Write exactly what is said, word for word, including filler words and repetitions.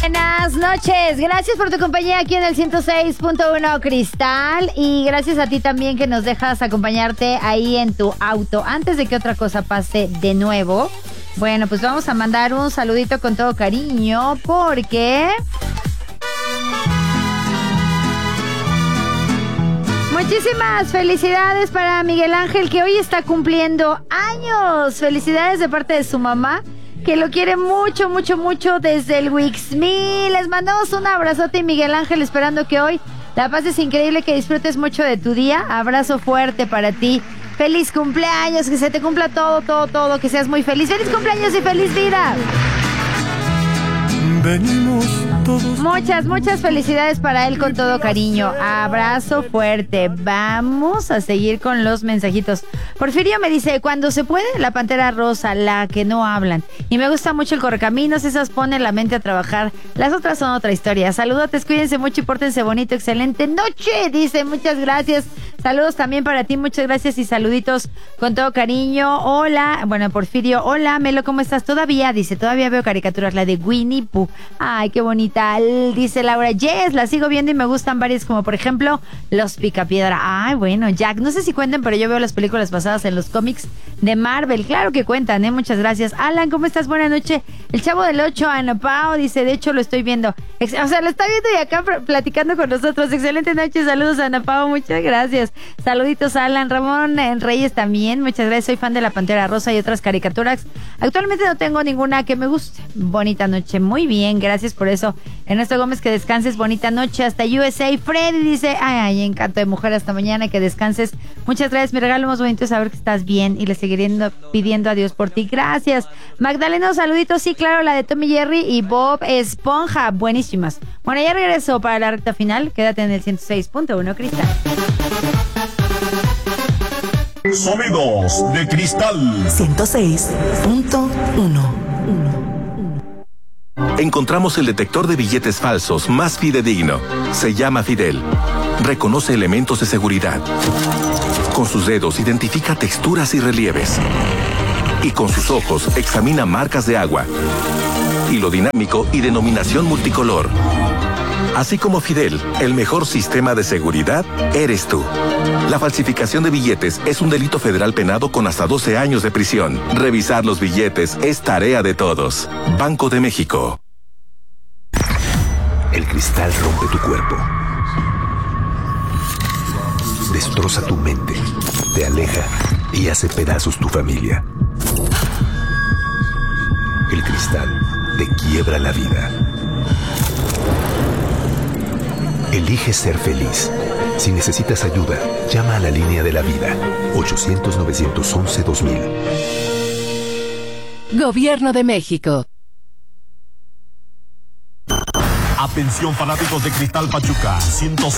buenas noches. Gracias por tu compañía aquí en el ciento seis punto uno Cristal. Y gracias a ti también que nos dejas acompañarte ahí en tu auto. Antes de que otra cosa pase de nuevo, bueno, pues vamos a mandar un saludito con todo cariño porque... muchísimas felicidades para Miguel Ángel, que hoy está cumpliendo años. Felicidades de parte de su mamá, que lo quiere mucho, mucho, mucho desde el Wixmi. Les mandamos un abrazote, Miguel Ángel, esperando que hoy la pases increíble, que disfrutes mucho de tu día. Abrazo fuerte para ti. Feliz cumpleaños, que se te cumpla todo, todo, todo, que seas muy feliz. ¡Feliz cumpleaños y feliz vida! Venimos todos. Muchas, muchas felicidades para él con todo cariño. Abrazo fuerte. Vamos a seguir con los mensajitos. Porfirio me dice, cuando se puede, la pantera rosa, la que no hablan. Y me gusta mucho el correcaminos, esas ponen la mente a trabajar. Las otras son otra historia. Saludotes, cuídense mucho y pórtense bonito. Excelente noche, dice, muchas gracias. Saludos también para ti, muchas gracias y saluditos con todo cariño. Hola, bueno, Porfirio, hola, Melo, ¿cómo estás? Todavía, dice, todavía veo caricaturas, la de Winnie Pooh. Ay, qué bonita. Dice Laura, yes, la sigo viendo y me gustan varias, como por ejemplo, Los Picapiedra. Ay, bueno, Jack, no sé si cuenten, pero yo veo las películas basadas en los cómics de Marvel. Claro que cuentan, ¿eh? Muchas gracias. Alan, ¿cómo estás? Buenas noches. El Chavo del Ocho, Ana Pao, dice, de hecho lo estoy viendo. Ex- o sea, lo está viendo y acá platicando con nosotros. Excelente noche, saludos a Ana Pao, muchas gracias. Saluditos a Alan. Ramón Reyes también, muchas gracias. Soy fan de La Pantera Rosa y otras caricaturas. Actualmente no tengo ninguna que me guste. Bonita noche, muy bien, gracias por eso. Ernesto Gómez, que descanses, bonita noche. Hasta U S A. Freddy dice, ay, ay, encanto de mujer, hasta mañana, que descanses. Muchas gracias, mi regalo más bonito es saber que estás bien y le seguiré pidiendo a Dios por ti. Gracias. Magdalena, saluditos, sí, claro, la de Tommy Jerry y Bob Esponja, buenísimas. Bueno, ya regreso para la recta final. Quédate en el ciento seis punto uno Cristal. Sonidos de Cristal ciento seis punto uno. Encontramos el detector de billetes falsos más fidedigno. Se llama Fidel. Reconoce elementos de seguridad. Con sus dedos identifica texturas y relieves. Y con sus ojos examina marcas de agua. Hilo dinámico y denominación multicolor. Así como Fidel, el mejor sistema de seguridad eres tú. La falsificación de billetes es un delito federal penado con hasta doce años de prisión. Revisar los billetes es tarea de todos. Banco de México. El cristal rompe tu cuerpo. Destroza tu mente. Te aleja y hace pedazos tu familia. El cristal te quiebra la vida. Elige ser feliz. Si necesitas ayuda, llama a la línea de la vida. ochocientos, novecientos once, dos mil. Gobierno de México. Atención fanáticos de Cristal Pachuca, ciento